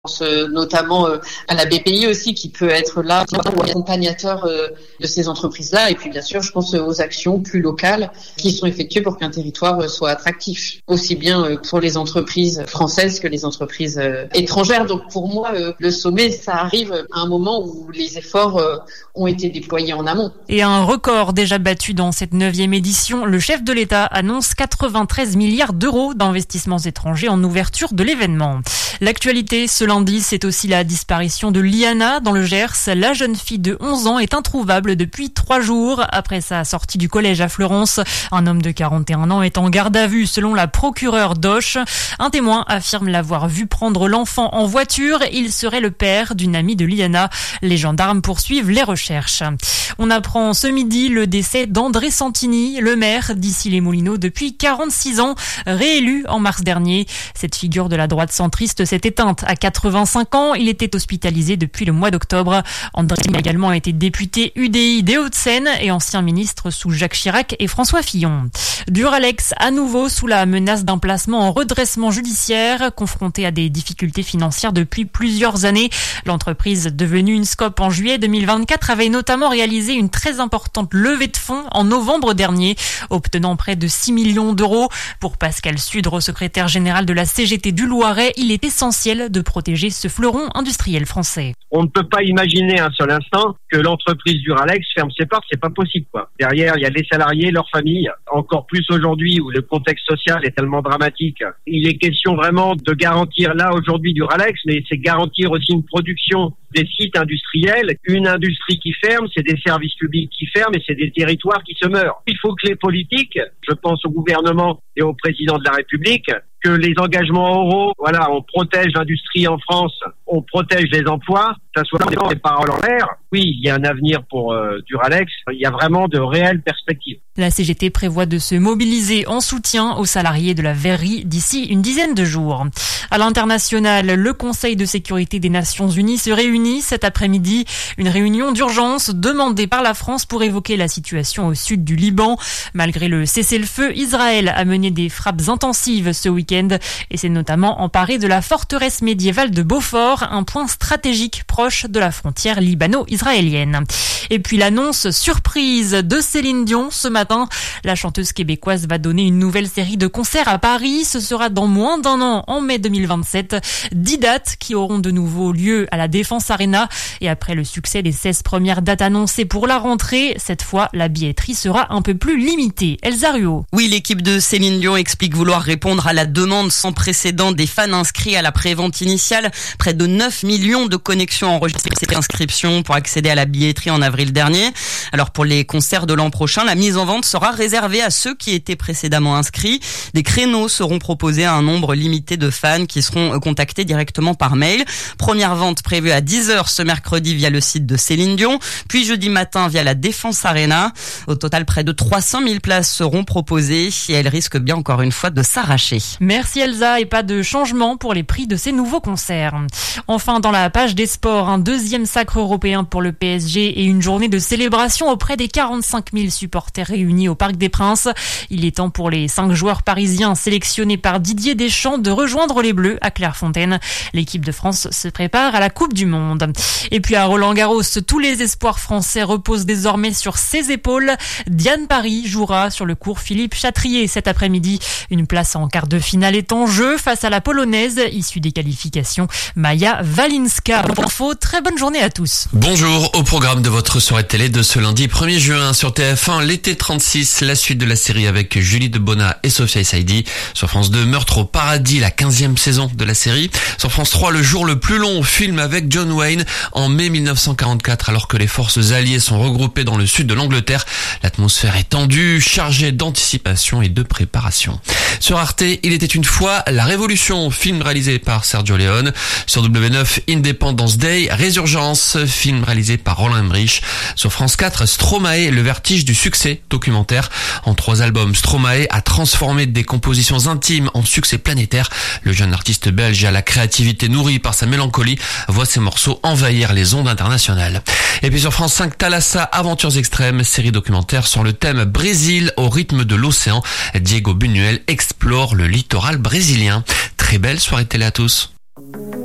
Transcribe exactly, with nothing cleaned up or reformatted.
pense notamment à la B P I aussi qui peut être là ou accompagnateur de ces entreprises-là. Et puis bien sûr, je pense aux actions plus locales qui sont effectuées pour qu'un territoire soit attractif, aussi bien pour les entreprises françaises que les entreprises étrangères. Donc pour moi, le sommet, ça arrive à un moment où les efforts ont été déployés en amont. Et un record déjà battu dans cette neuvième édition, le chef de l'État annonce quatre-vingt-treize milliards d'euros d'investissements étrangers en ouverture de l'événement. L'actualité ce lundi, c'est aussi la disparition de Liana dans le Gers. La jeune fille de onze ans est introuvable depuis trois jours après sa sortie du collège à Fleurance. Un homme de quarante et un ans est en garde à vue selon la procureure d'Auch. Un témoin affirme l'avoir vu prendre l'enfant en voiture. Il serait le père d'une amie de Liana. Les gendarmes poursuivent les recherches. On apprend ce midi le décès d'André Santini, le maire d'Issy-les-Moulineaux depuis quarante-six ans, réélu en mars dernier. Cette figure de la droite centriste s'est éteinte à quatre-vingt-cinq ans. Il était hospitalisé depuis le mois d'octobre. André a également été député U D I des Hauts-de-Seine et ancien ministre sous Jacques Chirac et François Fillon. Duralex, à nouveau sous la menace d'un placement en redressement judiciaire, confronté à des difficultés financières depuis plusieurs années. L'entreprise, devenue une scope en juillet deux mille vingt-quatre, avait notamment réalisé une très importante levée de fonds en novembre dernier, obtenant près de six millions d'euros. Pour Pascal Sudre, secrétaire général de la C G T du Loiret, il est essentiel de protéger ce fleuron industriel français. On ne peut pas imaginer un seul instant que l'entreprise Duralex ferme ses portes, c'est pas possible, quoi. Derrière, il y a les salariés, leurs familles, encore plus aujourd'hui où le contexte social est tellement dramatique. Il est question vraiment de garantir là aujourd'hui Duralex, mais c'est garantir aussi une production des sites industriels. Une industrie qui ferme, c'est des services publics qui ferment et c'est des territoires qui se meurent. Il faut que les politiques, je pense au gouvernement et au président de la République, que les engagements oraux, voilà, on protège l'industrie en France, on protège les emplois, ça soit des paroles en l'air. Oui, il y a un avenir pour euh, Duralex, il y a vraiment de réelles perspectives. La C G T prévoit de se mobiliser en soutien aux salariés de la verrerie d'ici une dizaine de jours. À l'international, le Conseil de sécurité des Nations Unies se réunit cet après-midi. Une réunion d'urgence demandée par la France pour évoquer la situation au sud du Liban. Malgré le cessez-le-feu, Israël a mené des frappes intensives ce week-end et s'est notamment emparé de la forteresse médiévale de Beaufort, un point stratégique proche de la frontière libano-israélienne. Et puis l'annonce surprise de Céline Dion ce matin. La chanteuse québécoise va donner une nouvelle série de concerts à Paris. Ce sera dans moins d'un an, en mai deux mille vingt-sept. Dix dates qui auront de nouveau lieu à la Défense Arena. Et après le succès des seize premières dates annoncées pour la rentrée, cette fois, la billetterie sera un peu plus limitée. Elsa Ruot. Oui, l'équipe de Céline Dion explique vouloir répondre à la demande sans précédent des fans inscrits à la prévente initiale. Près de neuf millions de connexions enregistrées cette inscription pour accéder à la billetterie en avril dernier. Alors pour les concerts de l'an prochain, la mise en vente sera réservée à ceux qui étaient précédemment inscrits. Des créneaux seront proposés à un nombre limité de fans qui seront contactés directement par mail. Première vente prévue à dix heures ce mercredi via le site de Céline Dion, puis jeudi matin via la Défense Arena. Au total, près de trois cent mille places seront proposées et elles risquent bien encore une fois de s'arracher. Merci Elsa, et pas de changement pour les prix de ces nouveaux concerts. Enfin, dans la page des sports, un deuxième sacre européen pour le P S G et une journée de célébration auprès des quarante-cinq mille supporters réunis au Parc des Princes. Il est temps pour les cinq joueurs parisiens sélectionnés par Didier Deschamps de rejoindre les Bleus à Clairefontaine. L'équipe de France se prépare à la Coupe du Monde. Et puis à Roland-Garros, tous les espoirs français reposent désormais sur ses épaules. Diane Paris jouera sur le court Philippe Chatrier cet après-midi. Une place en quart de finale est en jeu face à la Polonaise issue des qualifications Maja Walinska. Info, très bonne journée à tous. Bonjour, au programme de votre soirée télé de ce lundi premier juin sur T F un, l'été trente-six, la suite de la série avec Julie Debona et Sophia Saidi. Sur France deux, Meurtre au paradis, la quinzième saison de la série. Sur France trois, Le jour le plus long, film avec John Wayne en mai mille neuf cent quarante-quatre, alors que les forces alliées sont regroupées dans le sud de l'Angleterre. L'atmosphère est tendue, chargée d'anticipation et de préparation. Sur Arte, Il était une fois la Révolution, film réalisé par Sergio Leone. Sur W neuf, Independence Day, Résurgence, film réalisé par Roland Emmerich. Sur France quatre, Stromae, le vertige du succès, documentaire. En trois albums, Stromae a transformé des compositions intimes en succès planétaire. Le jeune artiste belge à la créativité nourrie par sa mélancolie voit ses morceaux envahir les ondes internationales. Et puis sur France cinq, Thalassa, Aventures extrêmes, série documentaire sur le thème Brésil au rythme de l'océan. Diego Buñuel explore le littoral brésilien. Très belle soirée télé à tous.